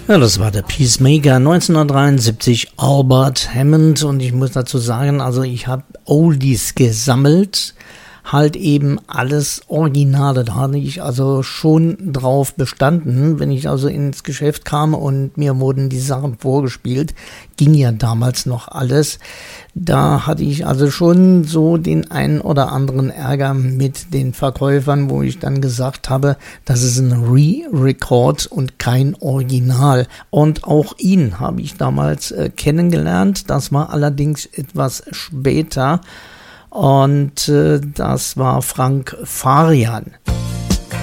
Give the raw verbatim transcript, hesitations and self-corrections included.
Ja, das war der Peacemaker neunzehnhundertdreiundsiebzig, Albert Hammond, und ich muss dazu sagen, also ich habe Oldies gesammelt, halt eben alles Originale, da hatte ich also schon drauf bestanden, wenn ich also ins Geschäft kam und mir wurden die Sachen vorgespielt, ging ja damals noch alles, da hatte ich also schon so den einen oder anderen Ärger mit den Verkäufern, wo ich dann gesagt habe, das ist ein Re-Record und kein Original. Und auch ihn habe ich damals äh, kennengelernt, das war allerdings etwas später und äh, das war Frank Farian.